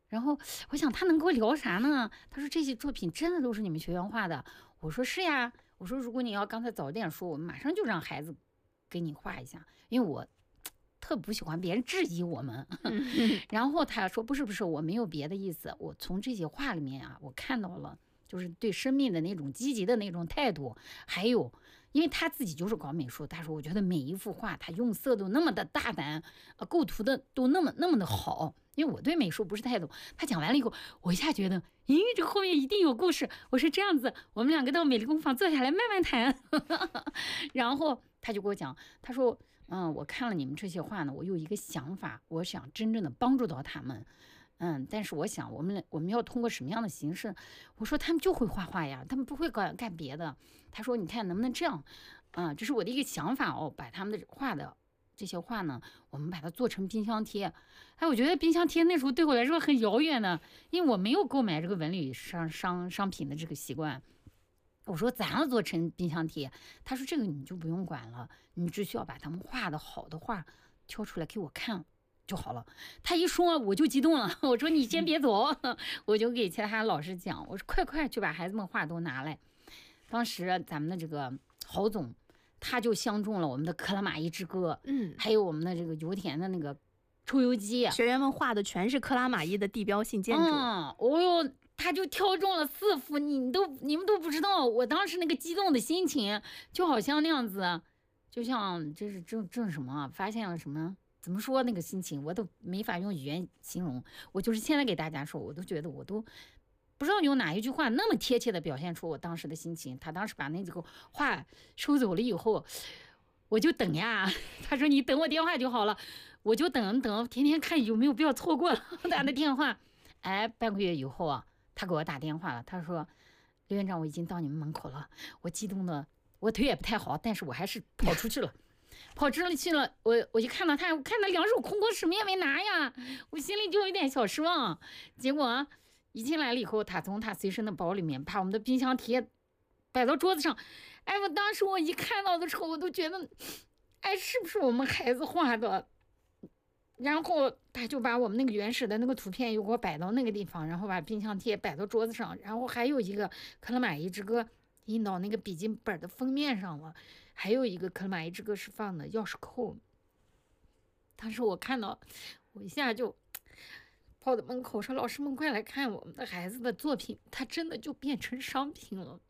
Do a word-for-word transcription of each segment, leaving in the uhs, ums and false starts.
然后我想他能跟我聊啥呢？他说这些作品真的都是你们学院画的。我说是呀，我说如果你要刚才早点说，我们马上就让孩子给你画一下，因为我特不喜欢别人质疑我们。然后他说不是不是，我没有别的意思，我从这些画里面啊，我看到了就是对生命的那种积极的那种态度，还有因为他自己就是搞美术，他说我觉得每一幅画他用色都那么的大胆，呃，构图的都那么那么的好。因为我对美术不是太懂，他讲完了以后，我一下觉得，咦，这后面一定有故事。我说这样子，我们两个到美丽工坊坐下来慢慢谈。然后他就给我讲，他说，嗯，我看了你们这些画呢，我有一个想法，我想真正的帮助到他们。嗯，但是我想我们我们要通过什么样的形式？我说他们就会画画呀，他们不会干干别的。他说你看能不能这样？嗯，这是我的一个想法哦，把他们的画的这些画呢，我们把它做成冰箱贴。哎，我觉得冰箱贴那时候对我来说很遥远的，因为我没有购买这个文旅商商商品的这个习惯。我说咱要做成冰箱贴，他说这个你就不用管了，你只需要把他们画的好的画挑出来给我看就好了。他一说我就激动了，我说你先别走，我就给其他老师讲，我说快快去把孩子们画都拿来。当时咱们的这个郝总他就相中了我们的克拉玛依之歌， 嗯， 还有我们的这个油田的那个抽油机， 学员们画的全是克拉玛依的地标性建筑。 嗯，哦哟，他就挑中了四幅，你都你们都不知道，我当时那个激动的心情，就好像那样子，就像这是这这什么，发现了什么？怎么说那个心情，我都没法用语言形容。我就是现在给大家说，我都觉得我都不知道用哪一句话那么贴切的表现出我当时的心情。他当时把那几个话收走了以后，我就等呀。他说你等我电话就好了，我就等等，天天看有没有必要错过了他的电话。哎，半个月以后啊，他给我打电话了，他说刘院长，我已经到你们门口了。我激动的，我腿也不太好，但是我还是跑出去了。跑出去了，我我就看到他，我看他两手空空，什么也没拿呀，我心里就有点小失望。结果一进来了以后，他从他随身的包里面把我们的冰箱贴摆到桌子上。哎，我当时我一看到的时候，我都觉得，哎，是不是我们孩子画的？然后他就把我们那个原始的那个图片又给我摆到那个地方，然后把冰箱贴摆到桌子上，然后还有一个克拉玛依之歌印到那个笔记本的封面上了，还有一个克拉玛依之歌是放的钥匙扣。当时我看到，我一下就跑到门口说：“老师们快来看我们的孩子的作品，他真的就变成商品了。”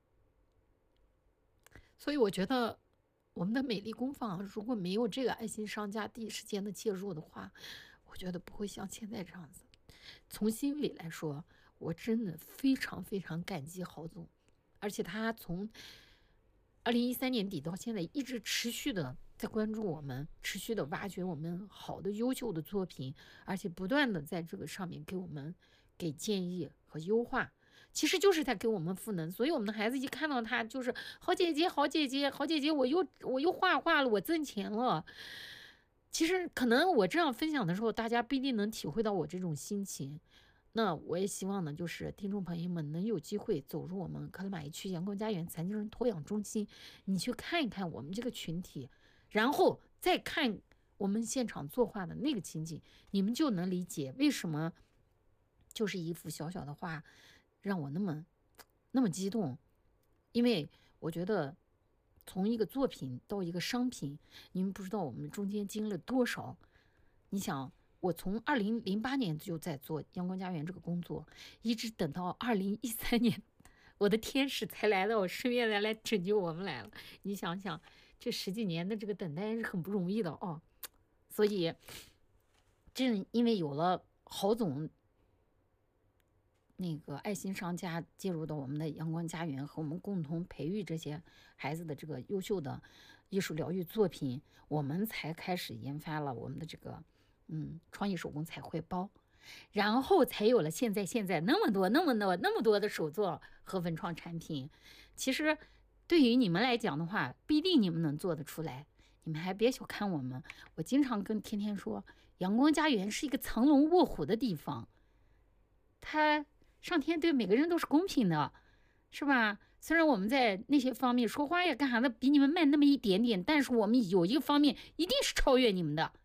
所以我觉得我们的美丽工坊如果没有这个爱心商家第一时间的介入的话，我觉得不会像现在这样子。从心里来说，我真的非常非常感激郝总，而且他从二零一三年底到现在一直持续的在关注我们，持续的挖掘我们好的优秀的作品，而且不断的在这个上面给我们给建议和优化，其实就是在给我们赋能。所以我们的孩子一看到他就是好姐姐好姐姐好姐姐，我又我又画画了，我挣钱了。其实可能我这样分享的时候，大家不一定能体会到我这种心情。那我也希望呢，就是听众朋友们能有机会走入我们克拉玛依区阳光家园残疾人托养中心，你去看一看我们这个群体，然后再看我们现场作画的那个情景，你们就能理解为什么就是一幅小小的画让我那么那么激动。因为我觉得从一个作品到一个商品，你们不知道我们中间经历了多少。你想，我从二零零八年就在做阳光家园这个工作，一直等到二零一三年，我的天使才来到我身边来来拯救我们来了。你想想，这十几年的这个等待是很不容易的哦。所以，正因为有了郝总那个爱心商家介入到我们的阳光家园，和我们共同培育这些孩子的这个优秀的艺术疗愈作品，我们才开始研发了我们的这个嗯，创意手工彩绘包，然后才有了现在现在那么多那么多那么多的手作和文创产品。其实对于你们来讲的话，不一定你们能做得出来，你们还别小看我们。我经常跟天天说，阳光家园是一个藏龙卧虎的地方，它上天对每个人都是公平的，是吧？虽然我们在那些方面说话呀干啥的比你们慢那么一点点，但是我们有一个方面一定是超越你们的，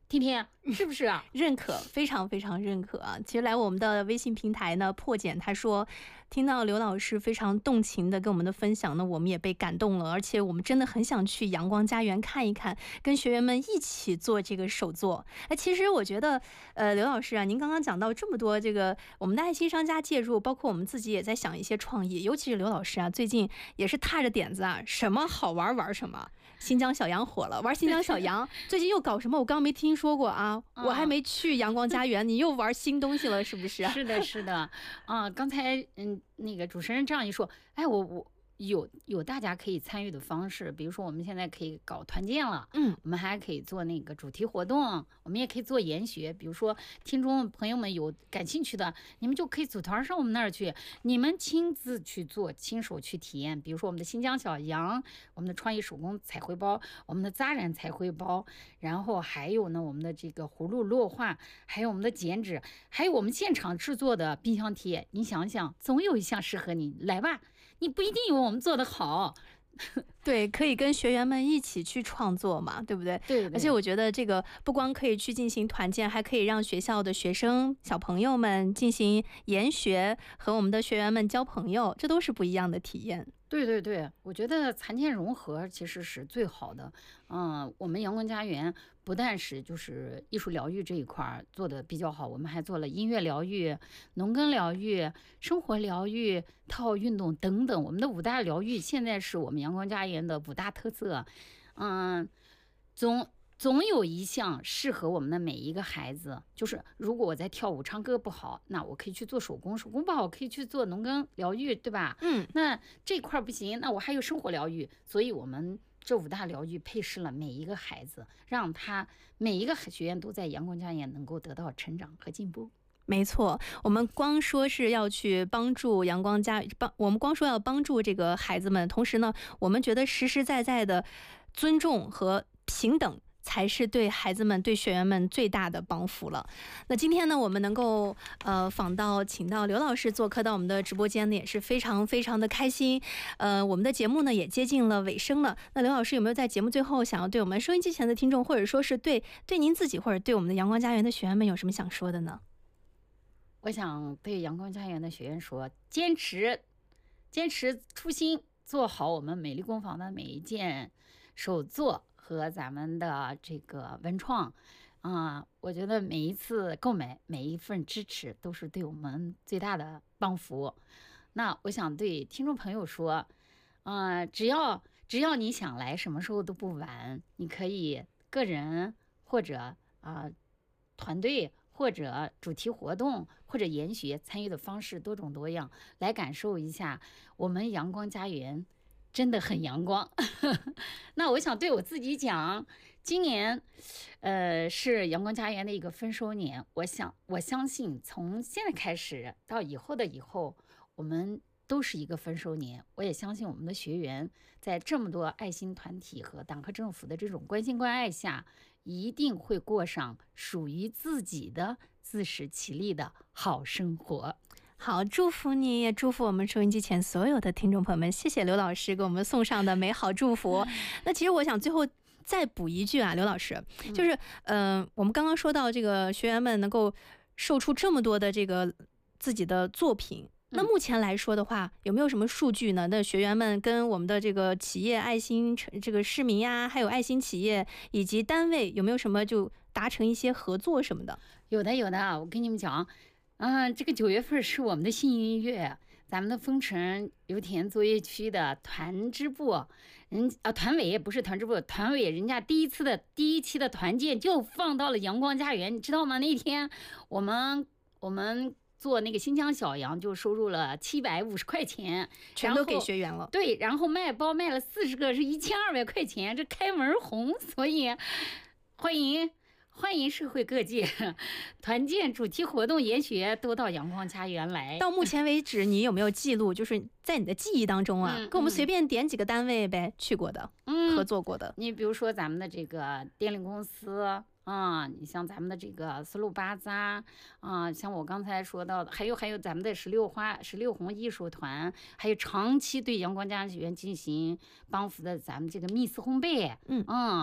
天天是不是啊？ 认可，非常非常认可啊！其实来我们的微信平台呢，破茧他说，听到刘老师非常动情的跟我们的分享呢，我们也被感动了，而且我们真的很想去阳光家园看一看，跟学员们一起做这个手作。哎，其实我觉得，呃，刘老师啊，您刚刚讲到这么多这个我们的爱心商家介入，包括我们自己也在想一些创意，尤其是刘老师啊，最近也是踏着点子啊，什么好玩玩什么。新疆小羊火了，玩新疆小羊，最近又搞什么？我刚刚没听说过啊，我还没去阳光家园，你又玩新东西了，是不是？ 是的，是的，啊，刚才嗯，那个主持人这样一说，哎，我我。有有大家可以参与的方式，比如说我们现在可以搞团建了， 嗯， 我们还可以做那个主题活动，我们也可以做研学。比如说听众朋友们有感兴趣的，你们就可以组团上我们那儿去，你们亲自去做，亲手去体验。比如说我们的新疆小羊，我们的创意手工彩绘包，我们的扎染彩绘包，然后还有呢我们的这个葫芦落画，还有我们的剪纸，还有我们现场制作的冰箱贴。你想想，总有一项适合你，来吧。你不一定有我们做的好， 对，可以跟学员们一起去创作嘛，对不对？ 对, 对。 而且我觉得这个不光可以去进行团建，还可以让学校的学生小朋友们进行研学，和我们的学员们交朋友，这都是不一样的体验。 对对对，我觉得残健融合其实是最好的。嗯，我们阳光家园不但是就是艺术疗愈这一块做的比较好，我们还做了音乐疗愈、农耕疗愈、生活疗愈、特运动等等。我们的五大疗愈现在是我们阳光家园的五大特色。嗯，总。总有一项适合我们的每一个孩子，就是如果我在跳舞唱歌不好，那我可以去做手工，手工不好我可以去做农耕疗愈，对吧？ 嗯， 那这块不行，那我还有生活疗愈，所以我们这五大疗愈配适了每一个孩子，让他每一个学员都在阳光家园能够得到成长和进步。 没错，我们光说是要去帮助阳光家帮，我们光说要帮助这个孩子们，同时呢，我们觉得实实在在的尊重和平等才是对孩子们、对学员们最大的帮扶了。那今天呢，我们能够呃访到、请到刘老师做客到我们的直播间呢，也是非常非常的开心。呃，我们的节目呢也接近了尾声了。那刘老师有没有在节目最后想要对我们收音机前的听众，或者说是对对您自己，或者对我们的阳光家园的学员们有什么想说的呢？ 我想对阳光家园的学员说：坚持，坚持初心，做好我们美丽工坊的每一件手作和咱们的这个文创啊、呃，我觉得每一次购买，每一份支持都是对我们最大的帮扶。那我想对听众朋友说，呃，只要只要你想来，什么时候都不晚。你可以个人或者啊、呃、团队或者主题活动或者研学参与的方式多种多样，来感受一下我们阳光家园真的很阳光。那我想对我自己讲，今年呃是阳光家园的一个丰收年，我想我相信从现在开始到以后的以后，我们都是一个丰收年。我也相信我们的学员在这么多爱心团体和党和政府的这种关心关爱下，一定会过上属于自己的自食其力的好生活。 好，祝福你，也祝福我们收音机前所有的听众朋友们。谢谢刘老师给我们送上的美好祝福。那其实我想最后再补一句啊，刘老师，就是嗯、呃，我们刚刚说到这个学员们能够售出这么多的这个自己的作品。那目前来说的话，有没有什么数据呢？那学员们跟我们的这个企业、爱心这个市民呀，还有爱心企业以及单位，有没有什么就达成一些合作什么的？ 有的，有的。我跟你们讲，嗯、呃，这个九月份是我们的幸运月，咱们的丰城油田作业区的团支部，人啊团委不是团支部，团委人家第一次的第一期的团建就放到了阳光家园，你知道吗？那天我们我们。做那个新疆小羊就收入了七百五十块钱， 全都给学员了。 对，然后卖包卖了四十个，是一千二百块钱，这开门红。所以欢迎欢迎社会各界团建、主题活动、研学都到阳光家园来。 到目前为止，你有没有记录？就是在你的记忆当中啊， 嗯、 给我们随便点几个单位呗，去过的， 嗯， 合作过的。 你比如说咱们的这个电力公司。啊、嗯，你像咱们的这个丝路巴扎啊，像我刚才说到的，还有还有咱们的十六花、十六红艺术团，还有长期对阳光家园进行帮扶的咱们这个蜜丝烘焙， 嗯嗯，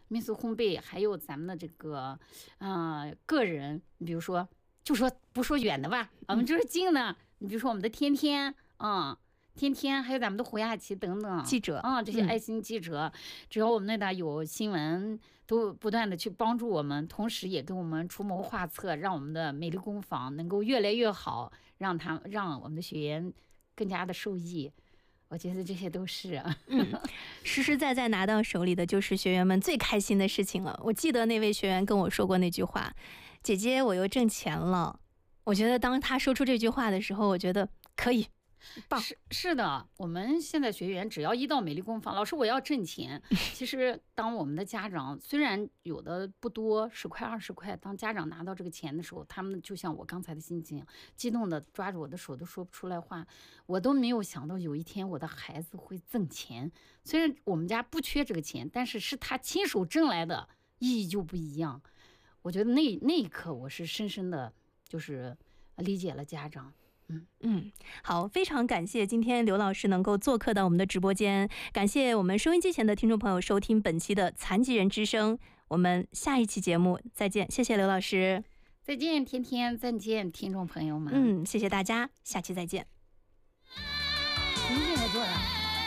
民俗烘焙，还有咱们的这个呃个人，比如说就说不说远的吧，我们就是近的，你比如说我们的天天啊。嗯天天还有咱们的胡亚琪等等记者啊、嗯，这些爱心记者，嗯、只要我们那边有新闻，都不断的去帮助我们，同时也给我们出谋划策，让我们的美丽工坊能够越来越好，让他让我们的学员更加的受益。我觉得这些都是， 嗯，实实在在拿到手里的就是学员们最开心的事情了。我记得那位学员跟我说过那句话：“姐姐，我又挣钱了。”我觉得当他说出这句话的时候，我觉得可以。棒是是的，我们现在学员只要一到美丽工坊，老师我要挣钱。其实当我们的家长虽然有的不多，十块二十块，当家长拿到这个钱的时候，他们就像我刚才的心情，激动的抓着我的手都说不出来话。我都没有想到有一天我的孩子会挣钱，虽然我们家不缺这个钱，但是是他亲手挣来的，意义就不一样。我觉得那那一刻我是深深的，就是理解了家长。嗯嗯，好，非常感谢今天刘老师能够做客到我们的直播间，感谢我们收音机前的听众朋友收听本期的残疾人之声，我们下一期节目再见，谢谢刘老师， 再见，天天，再见，听众朋友们， 嗯，谢谢大家，下期再见。 重新来做了。